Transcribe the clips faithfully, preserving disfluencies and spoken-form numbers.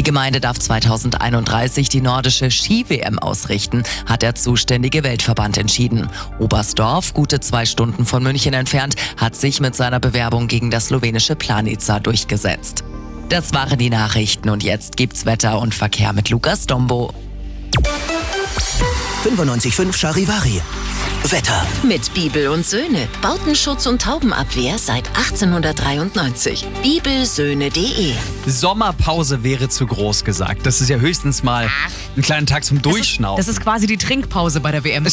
Die Gemeinde darf zweitausendeinunddreißig die nordische Ski-W M ausrichten, hat der zuständige Weltverband entschieden. Oberstdorf, gute zwei Stunden von München entfernt, hat sich mit seiner Bewerbung gegen das slowenische Planica durchgesetzt. Das waren die Nachrichten und jetzt gibt's Wetter und Verkehr mit Lukas Dombo. fünfundneunzig Komma fünf Charivari. Wetter. Mit Bibel und Söhne. Bautenschutz und Taubenabwehr seit achtzehnhundertdreiundneunzig. bibelsöhne punkt de. Sommerpause wäre zu groß gesagt. Das ist ja höchstens mal ein kleiner Tag zum Durchschnaufen. Das ist, das ist quasi die Trinkpause bei der W M.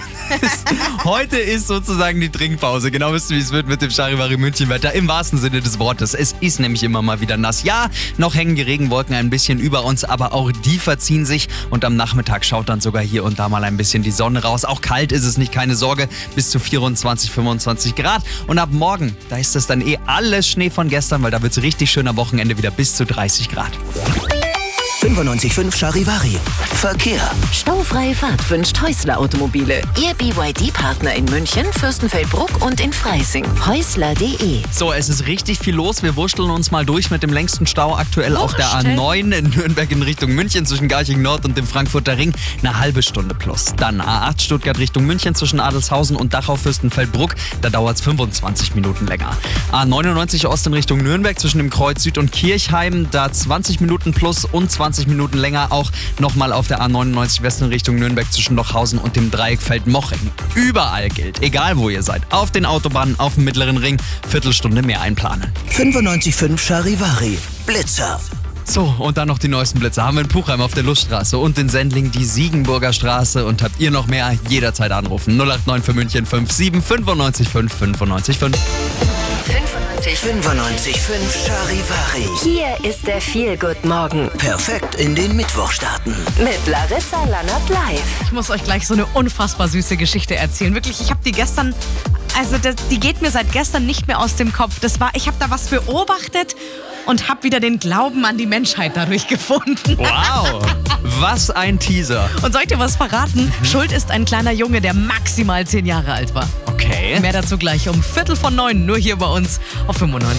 Heute ist sozusagen die Trinkpause. Genau wisst ihr, wie es wird mit dem Charivari München Wetter. Im wahrsten Sinne des Wortes. Es ist nämlich immer mal wieder nass. Ja, noch hängen die Regenwolken ein bisschen über uns, aber auch die verziehen sich. Und am Nachmittag schaut dann sogar hier und da mal ein bisschen die Sonne raus. Auch kalt ist es nicht, keine Sorge. Bis zu vierundzwanzig, fünfundzwanzig Grad. Und ab morgen, da ist es dann eh alles Schnee von gestern, weil da wird es richtig schön am Wochenende wieder bis zu dreißig Grad. fünfundneunzig Komma fünf Charivari. Verkehr. Staufreie Fahrt wünscht Häusler Automobile. Ihr B Y D-Partner in München, Fürstenfeldbruck und in Freising. häusler punkt de. So, es ist richtig viel los. Wir wurschteln uns mal durch mit dem längsten Stau aktuell auf der A neun in Nürnberg in Richtung München zwischen Garching Nord und dem Frankfurter Ring. Eine halbe Stunde plus. Dann A acht Stuttgart Richtung München zwischen Adelshausen und Dachau-Fürstenfeldbruck. Da dauert es fünfundzwanzig Minuten länger. A neunundneunzig Ost in Richtung Nürnberg zwischen dem Kreuz Süd und Kirchheim. Da zwanzig Minuten plus und zwanzig Minuten länger. Auch nochmal auf der A neunundneunzig West in Richtung Nürnberg zwischen Lochhausen und dem Dreieck Feldmoching. Überall gilt, egal wo ihr seid, auf den Autobahnen, auf dem Mittleren Ring, Viertelstunde mehr einplanen. fünfundneunzig Komma fünf Charivari. Blitzer. So, und dann noch die neuesten Blitze. Haben wir in Puchheim auf der Luststraße und in Sendling die Siegenburger Straße. Und habt ihr noch mehr? Jederzeit anrufen. null acht neun für München fünf sieben fünfundneunzig fünf fünfundneunzig fünf. fünfundneunzig Komma fünf Charivari. Hier ist der Feel-Good-Morgen Perfekt in den Mittwoch starten. mit Larissa Lannert live. Ich muss euch gleich so eine unfassbar süße Geschichte erzählen. Wirklich, ich habe die gestern, also das, die geht mir seit gestern nicht mehr aus dem Kopf. Das war, ich habe da was beobachtet und habe wieder den Glauben an die Menschheit dadurch gefunden. Wow, was ein Teaser. Und soll ich dir was verraten? Mhm. Schuld ist ein kleiner Junge, der maximal zehn Jahre alt war. Okay. Mehr dazu gleich um Viertel von neun, nur hier bei uns auf fünfundneunzig.